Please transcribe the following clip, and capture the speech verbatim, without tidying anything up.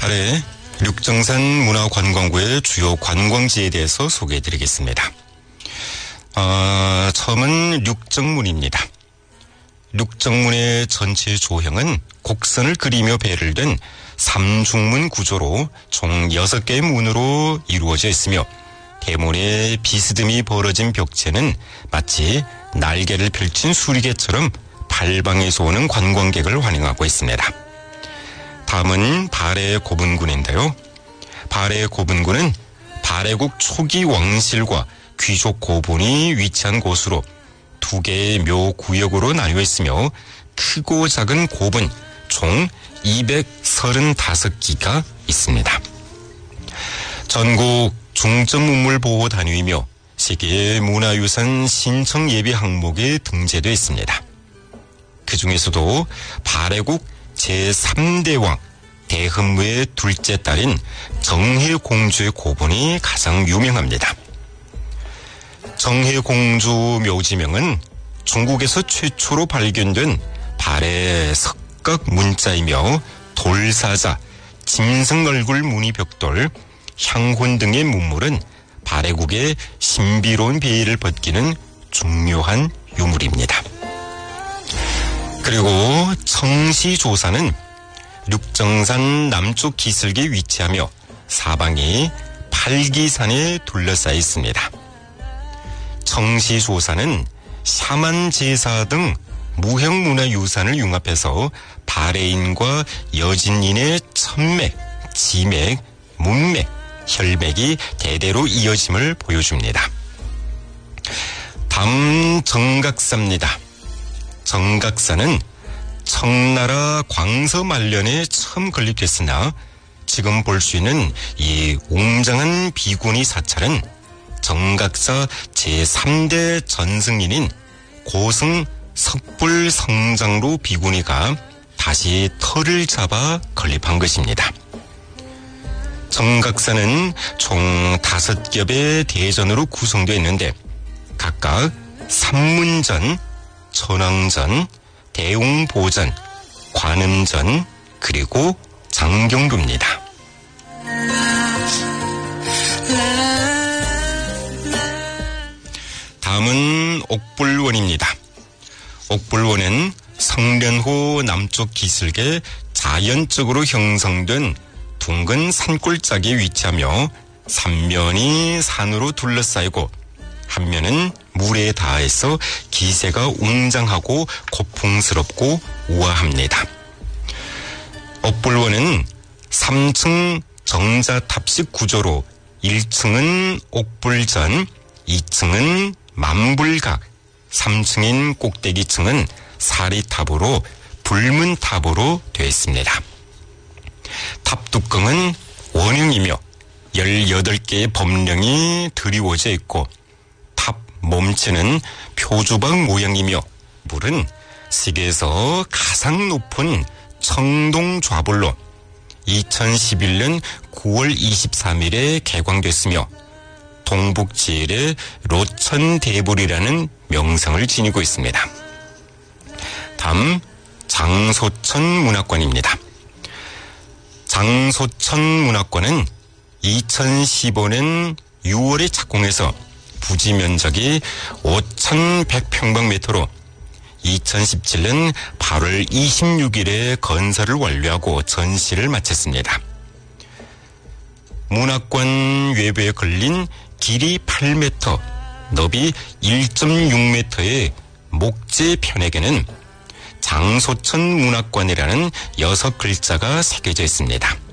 아래 륙정산 문화관광구의 주요 관광지에 대해서 소개해드리겠습니다. 어, 처음은 륙정문입니다. 륙정문의 전체 조형은 곡선을 그리며 배를 든 삼중문 구조로 총 여섯 개의 문으로 이루어져 있으며 대문에 비스듬히 벌어진 벽체는 마치 날개를 펼친 수리개처럼 팔방에서 오는 관광객을 환영하고 있습니다. 다음은 발해 고분군인데요. 발해 고분군은 발해국 초기 왕실과 귀족 고분이 위치한 곳으로 두 개의 묘 구역으로 나뉘어 있으며 크고 작은 고분 총 이백삼십오 기가 있습니다. 전국 중점문물 보호 단위이며 세계 문화유산 신청 예비 항목에 등재되어 있습니다. 그 중에서도 발해국 제삼 대 왕 대흠무의 둘째 딸인 정혜공주의 고분이 가장 유명합니다. 정혜공주 묘지명은 중국에서 최초로 발견된 발해 석각 문자이며 돌사자, 짐승얼굴 무늬벽돌, 향혼 등의 문물은 발해국의 신비로운 베일을 벗기는 중요한 유물입니다. 그리고 청시조사는 륙정산 남쪽 기슭에 위치하며 사방이 팔기산에 둘러싸여 있습니다. 청시조사는 샤만 제사 등 무형문화유산을 융합해서 발해인과 여진인의 천맥, 지맥, 문맥, 혈맥이 대대로 이어짐을 보여줍니다. 다음 정각사입니다. 정각사는 청나라 광서 말년에 처음 건립됐으나 지금 볼 수 있는 이 웅장한 비구니 사찰은 정각사 제삼 대 전승인인 고승 석불성장로 비구니가 다시 터를 잡아 건립한 것입니다. 정각사는 총 다섯 겹의 대전으로 구성되어 있는데 각각 삼문전, 천왕전, 대웅보전, 관음전, 그리고 장경도입니다. 다음은 옥불원입니다. 옥불원은 성련호 남쪽 기슭에 자연적으로 형성된 둥근 산골짜기에 위치하며 삼면이 산으로 둘러싸이고 한 면은 물에 닿아서 기세가 웅장하고 고풍스럽고 우아합니다. 옥불원은 삼 층 정자탑식 구조로 일 층은 옥불전, 이 층은 만불각, 삼 층인 꼭대기층은 사리탑으로 불문탑으로 되어 있습니다. 탑 뚜껑은 원형이며 열여덟 개의 범령이 드리워져 있고 탑 몸체는 표주박 모양이며 물은 세계에서 가장 높은 청동 좌불로 이천십일 년 구월 이십삼일에 개광됐으며 동북지일의 로천대불이라는 명성을 지니고 있습니다. 다음 장소천 문학관입니다. 장소천 문학관은 이천십오 년 유월에 착공해서 부지 면적이 오천백 평방미터로 이천십칠 년 팔월 이십육일에 건설을 완료하고 전시를 마쳤습니다. 문학관 외부에 걸린 길이 팔 미터, 너비 일 점 육 미터의 목재 편에게는 장소천 문학관이라는 여섯 글자가 새겨져 있습니다.